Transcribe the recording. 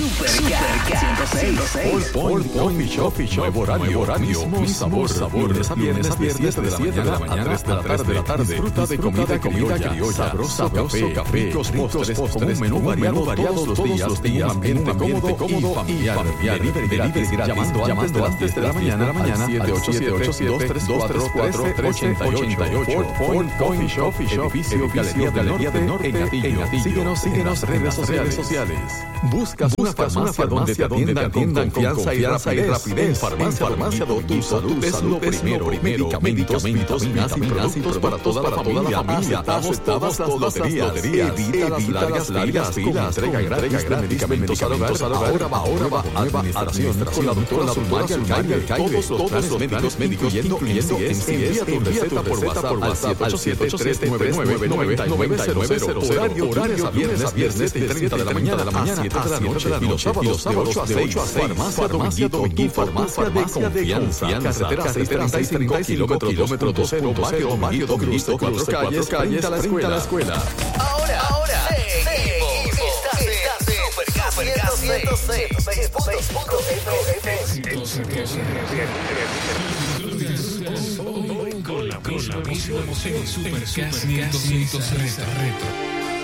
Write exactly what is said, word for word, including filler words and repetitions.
Supercat ciento seis. Paul Coffee Shop, nuevo horario, horario, mismo sabor, sabor, lunes a viernes, a viernes de siete de la mañana hasta tres de la tarde. Disfruta de comida criolla, sabroso café, ricos postres, con un menú variado, variado todos los días, ambiente cómodo, cómodo y familiar. Delivery gratis, llamando antes de las diez de la mañana al siete ocho siete, dos tres cuatro, cuatro tres ocho ocho. Paul Coffee Shop, edificio Galería del Norte, en Gatillo. Síguenos, síguenos en redes sociales. Buscas una farmacia donde te atiendan con confianza y rapidez. En Farmacia Farmacia tu salud es lo primero. Medicamentos, vitaminas y productos para toda la familia. Aceptamos todas las loterías. Evita las largas filas. Entrega gratis de medicamentos al hogar. Ahora va, ahora va, administración con la doctora Zulmaria Alcaide. Todos los planes médicos, incluyendo N C S, envía tu receta por WhatsApp al siete ocho siete, nueve nueve nueve, nueve cero cero. Horario viernes a viernes de treinta de la mañana a siete de la noche y los sábados de ocho a seis. Farmacia Dominguito, farmacia de confianza. Carretera seiscientos treinta y cinco, kilómetro dos punto cero, Mario Dominguito, cuatro calles, frente a la escuela. Ahora, ahora, seguimos. Estás en Supercat ciento seis punto cinco. Con la misma emoción, Supercat ciento seis.